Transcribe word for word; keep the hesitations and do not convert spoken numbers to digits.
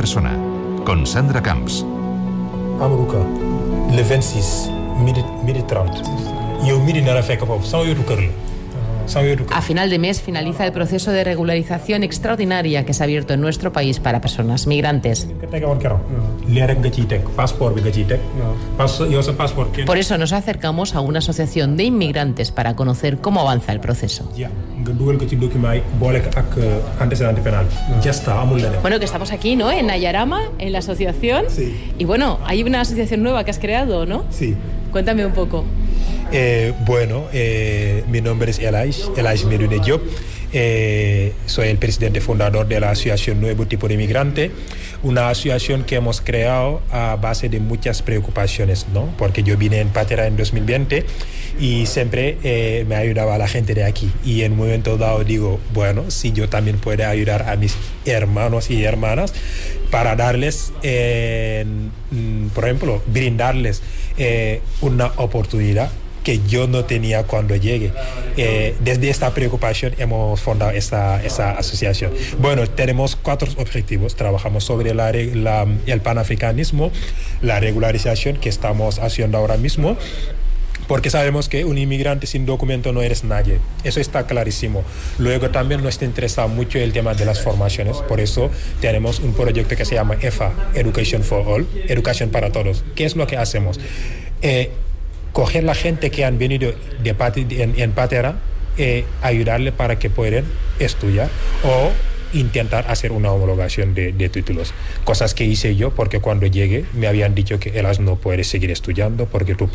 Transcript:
persona, con Sandra Camps. Amadou Ka, le veintiséis, midi, midi treinta. Yo midi nara fekk fofu, sama yotu kër la. A final de mes finaliza el proceso de regularización extraordinaria que se ha abierto en nuestro país para personas migrantes. Por eso nos acercamos a una asociación de inmigrantes para conocer cómo avanza el proceso. Bueno, que estamos aquí, ¿no? En Nayarama, en la asociación. Sí. Y bueno, hay una asociación nueva que has creado, ¿no? Sí. Cuéntame un poco. Eh, bueno, eh, mi nombre es Elaj, Elaj Medoune Diop. Eh, soy el presidente fundador de la Asociación Nuevo Tipo de Migrante, una asociación que hemos creado a base de muchas preocupaciones, ¿no? Porque yo vine en Patera en dos mil veinte y siempre eh, me ayudaba a la gente de aquí. Y en un momento dado digo, bueno, si yo también puedo ayudar a mis hermanos y hermanas para darles, eh, por ejemplo, brindarles eh, una oportunidad que yo no tenía cuando llegué. Eh, desde esta preocupación hemos fundado esta, esta asociación. Bueno, tenemos cuatro objetivos. Trabajamos sobre la, la, el panafricanismo, la regularización que estamos haciendo ahora mismo, porque sabemos que un inmigrante sin documento no eres nadie. Eso está clarísimo. Luego también nos interesa mucho el tema de las formaciones. Por eso tenemos un proyecto que se llama E F A, Education for All, Educación para Todos. ¿Qué es lo que hacemos? Eh, coger la gente que han venido de Pat- en, en Patera, eh, ayudarle para que puedan estudiar o intentar hacer una homologación de, de títulos. Cosas que hice yo porque cuando llegué me habían dicho que Elas no puedes seguir estudiando porque tu